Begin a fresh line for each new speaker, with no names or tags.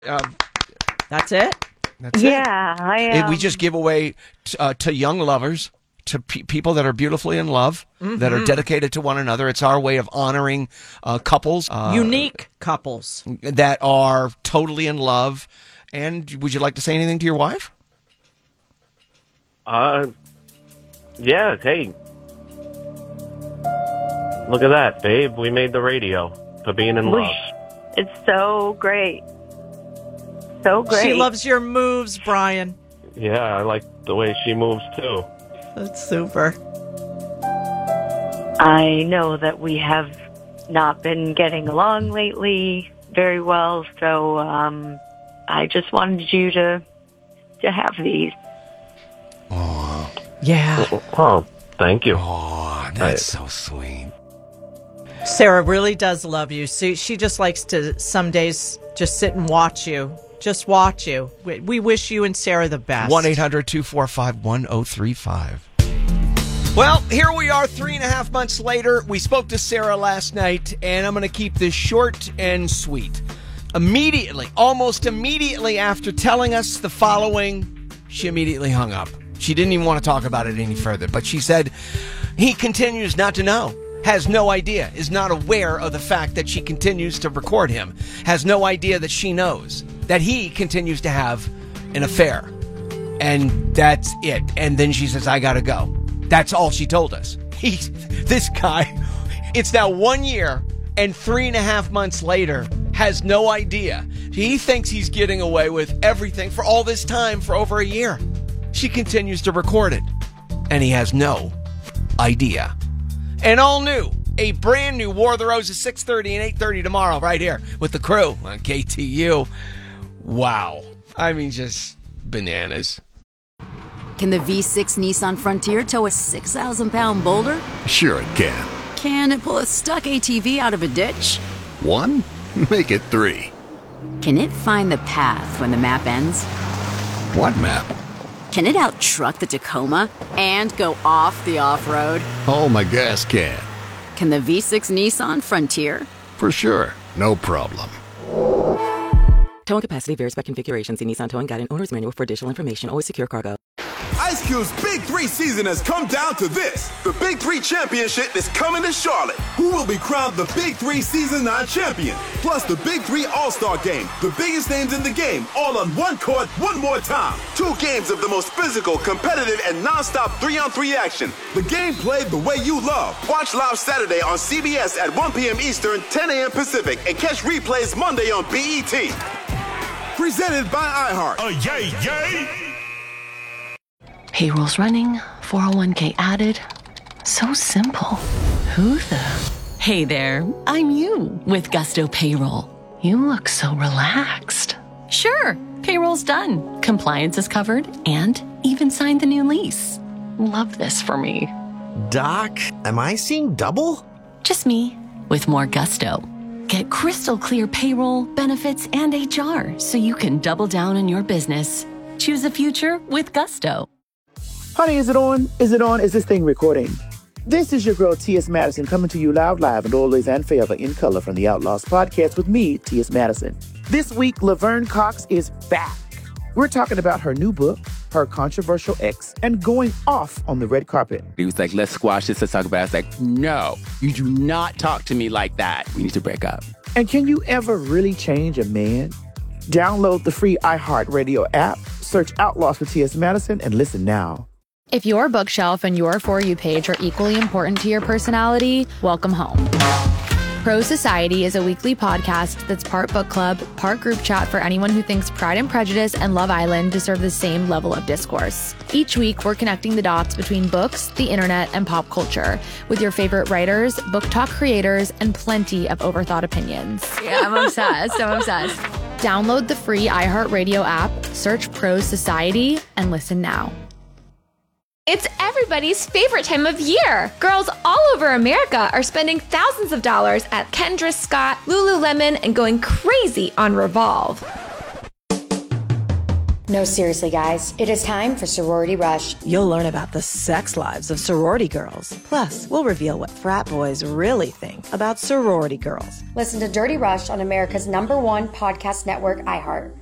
That's it?
That's
Yeah, I am.
We just give away to young lovers, to people that are beautifully in love, that are dedicated to one another. It's our way of honoring couples.
Unique couples.
That are totally in love. And would you like to say anything to your wife?
Yeah, hey. Look at that, babe. We made the radio for being in love.
It's so great. So great.
She loves your moves, Brian.
Yeah, I like the way she moves, too.
That's super.
I know that we have not been getting along lately very well, so I just wanted you to have these.
Oh.
Yeah.
Oh, thank you.
Oh, that's so sweet.
Sarah really does love you. She just likes to some days just sit and watch you. Just watch you. We wish you and Sarah the best.
1-800-245-1035. Well, here we are 3.5 months later. We spoke to Sarah last night, and I'm going to keep this short and sweet. Almost immediately after telling us the following, she immediately hung up. She didn't even want to talk about it any further, but she said he continues not to know. Has no idea, is not aware of the fact that she continues to record him, has no idea that she knows that he continues to have an affair. And that's it. And then she says, I gotta go. That's all she told us. This guy, it's now 1 year and 3.5 months later, has no idea. He thinks he's getting away with everything for all this time, for over a year. She continues to record it. And he has no idea. And all new, a brand new War of the Roses, 6:30 and 8:30 tomorrow, right here with the crew on KTU. Wow. I mean, just bananas.
Can the V6 Nissan Frontier tow a 6,000-pound boulder?
Sure it can.
Can it pull a stuck ATV out of a ditch?
1? Make it 3.
Can it find the path when the map ends?
What map?
Can it out-truck the Tacoma and go off the off-road?
Oh, my gas can.
Can the V6 Nissan Frontier?
For sure. No problem.
Towing capacity varies by configuration. See Nissan Towing Guide and Owner's Manual for additional information. Always secure cargo.
Ice Cube's Big 3 season has come down to this. The Big 3 Championship is coming to Charlotte. Who will be crowned the Big 3 Season 9 champion? Plus the Big 3 All-Star Game. The biggest names in the game, all on one court, one more time. 2 games of the most physical, competitive, and non-stop 3-on-3 action. The game played the way you love. Watch live Saturday on CBS at 1 p.m. Eastern, 10 a.m. Pacific, and catch replays Monday on BET. Presented by iHeart.
Yay, yay!
Payroll's running, 401k added. So simple. Who the? Hey there, I'm you with Gusto Payroll. You look so relaxed. Sure, payroll's done. Compliance is covered and even signed the new lease. Love this for me.
Doc, am I seeing double?
Just me with more gusto. Get crystal clear payroll, benefits, and HR so you can double down on your business. Choose a future with Gusto.
Honey, is it on? Is it on? Is this thing recording? This is your girl, T.S. Madison, coming to you loud, live, and always and forever in color from the Outlaws podcast with me, T.S. Madison. This week, Laverne Cox is back. We're talking about her new book, her controversial ex, and going off on the red carpet.
He was like, let's squash this, let's talk about it. I was like, no, you do not talk to me like that. We need to break up.
And can you ever really change a man? Download the free iHeartRadio app, search Outlaws for T.S. Madison, and listen now.
If your bookshelf and your For You page are equally important to your personality, welcome home. Pro Society is a weekly podcast that's part book club, part group chat for anyone who thinks Pride and Prejudice and Love Island deserve the same level of discourse. Each week, we're connecting the dots between books, the internet, and pop culture with your favorite writers, book talk creators, and plenty of overthought opinions.
Yeah, I'm obsessed.
Download the free iHeartRadio app, search Pro Society, and listen now.
It's everybody's favorite time of year. Girls all over America are spending thousands of dollars at Kendra Scott, Lululemon, and going crazy on Revolve.
No, seriously, guys. It is time for Sorority Rush.
You'll learn about the sex lives of sorority girls. Plus, we'll reveal what frat boys really think about sorority girls.
Listen to Dirty Rush on America's #1 podcast network, iHeart.